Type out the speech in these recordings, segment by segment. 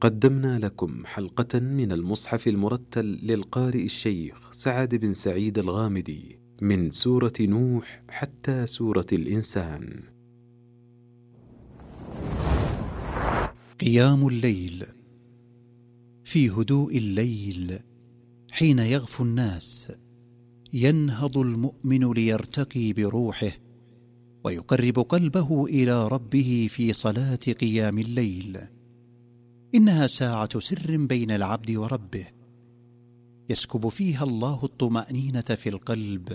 قدمنا لكم حلقة من المصحف المرتل للقارئ الشيخ سعد بن سعيد الغامدي من سورة نوح حتى سورة الإنسان. قيام الليل. في هدوء الليل حين يغفو الناس ينهض المؤمن ليرتقي بروحه ويقرب قلبه إلى ربه في صلاة قيام الليل. إنها ساعة سر بين العبد وربه، يسكب فيها الله الطمأنينة في القلب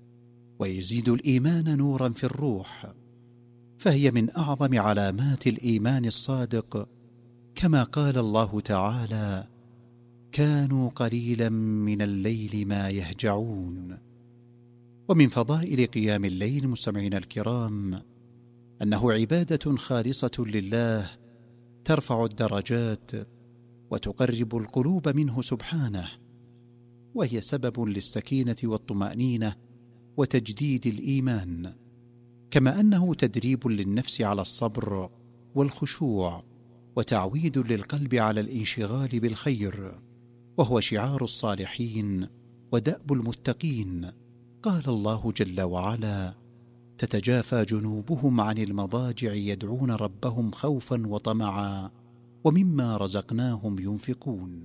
ويزيد الإيمان نورا في الروح، فهي من أعظم علامات الإيمان الصادق، كما قال الله تعالى: كانوا قليلا من الليل ما يهجعون. ومن فضائل قيام الليل مستمعين الكرام أنه عبادة خالصة لله ترفع الدرجات وتقرب القلوب منه سبحانه، وهي سبب للسكينة والطمأنينة وتجديد الإيمان، كما أنه تدريب للنفس على الصبر والخشوع وتعويد للقلب على الانشغال بالخير، وهو شعار الصالحين ودأب المتقين. قال الله جل وعلا: تتجافى جنوبهم عن المضاجع يدعون ربهم خوفا وطمعا ومما رزقناهم ينفقون.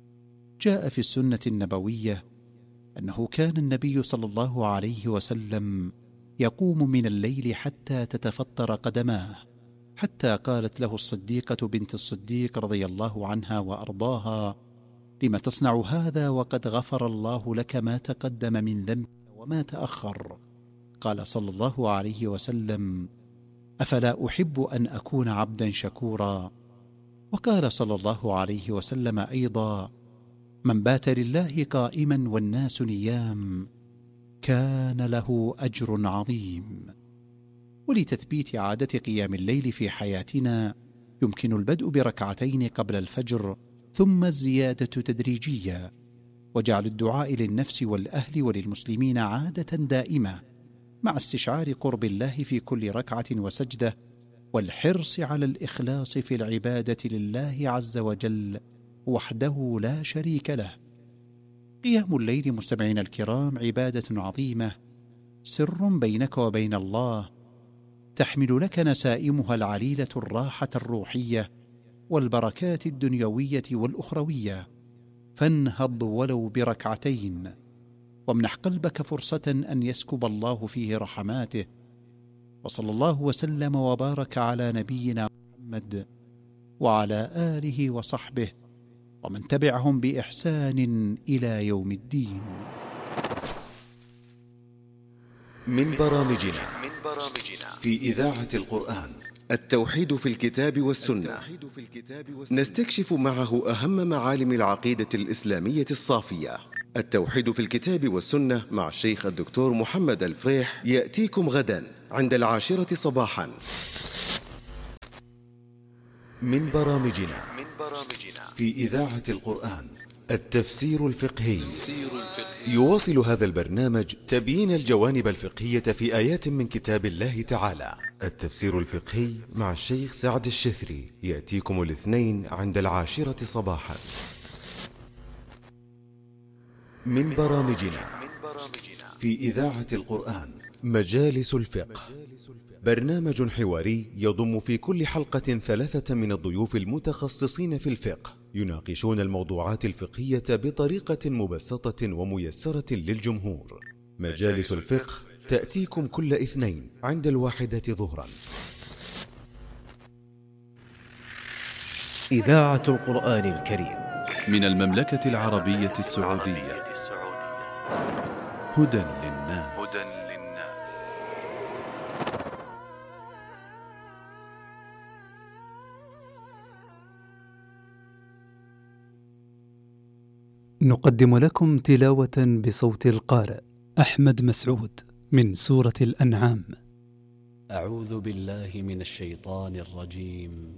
جاء في السنة النبوية أنه كان النبي صلى الله عليه وسلم يقوم من الليل حتى تتفطر قدماه، حتى قالت له الصديقة بنت الصديق رضي الله عنها وأرضاها: لم تصنع هذا وقد غفر الله لك ما تقدم من ذنبك وما تأخر؟ قال صلى الله عليه وسلم: أفلا أحب أن أكون عبدا شكورا؟ وقال صلى الله عليه وسلم أيضا: من بات لله قائما والناس نيام كان له أجر عظيم. ولتثبيت عادة قيام الليل في حياتنا يمكن البدء بركعتين قبل الفجر، ثم الزيادة تدريجية، وجعل الدعاء للنفس والأهل وللمسلمين عادة دائمة، مع استشعار قرب الله في كل ركعة وسجدة، والحرص على الإخلاص في العبادة لله عز وجل وحده لا شريك له. قيام الليل مستمعين الكرام عبادة عظيمة، سر بينك وبين الله، تحمل لك نسائمها العليلة الراحة الروحية والبركات الدنيوية والأخروية، فانهض ولو بركعتين، وامنح قلبك فرصة أن يسكب الله فيه رحماته. وصلى الله وسلم وبارك على نبينا محمد وعلى آله وصحبه ومن تبعهم بإحسان إلى يوم الدين. من برامجنا في إذاعة القرآن التوحيد في الكتاب والسنة، نستكشف معه أهم معالم العقيدة الإسلامية الصافية. التوحيد في الكتاب والسنة مع الشيخ الدكتور محمد الفريح يأتيكم غدا عند 10 صباحا. من برامجنا في إذاعة القرآن التفسير الفقهي. يواصل هذا البرنامج تبيين الجوانب الفقهية في آيات من كتاب الله تعالى. التفسير الفقهي مع الشيخ سعد الشثري يأتيكم الاثنين عند 10 صباحا. من برامجنا في إذاعة القرآن مجالس الفقه، برنامج حواري يضم في كل حلقة 3 من الضيوف المتخصصين في الفقه، يناقشون الموضوعات الفقهية بطريقة مبسطة وميسرة للجمهور. مجالس الفقه تأتيكم كل اثنين عند 1 ظهرا. إذاعة القرآن الكريم من المملكة العربية السعودية. هدى للناس. نقدم لكم تلاوة بصوت القارئ أحمد مسعود من سورة الأنعام. أعوذ بالله من الشيطان الرجيم.